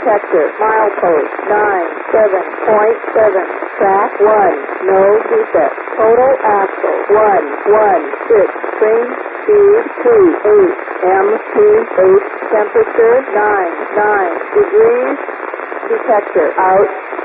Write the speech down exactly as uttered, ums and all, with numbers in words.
detector, milepost nine seven point seven, track one, no defect, total axle one one six, train speed two eight, M P eight, temperature nine nine degrees, detector out.